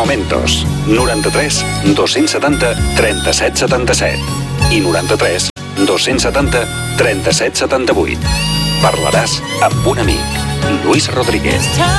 Momentos. 93 270 37 77 i 93 270 37 78. Parlaràs amb un amic. Luis Rodríguez.